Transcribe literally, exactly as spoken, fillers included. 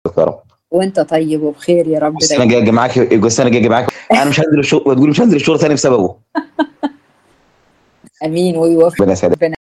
يا رب. وانت طيب وبخير يا رب. السنه الجايه معاك، السنه الجايه معاك. انا مش هنزل الشغل وتقول مش هنزل الشغل ثاني بسببه. امين ويوفق. ربنا يسعدك.